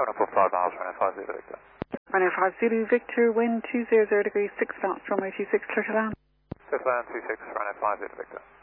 745 miles, runway 50 Victor. Runway 50 Victor, wind 200 degrees, 6 knots, runway 26, clear to land. 6 land 26, runway 50 Victor.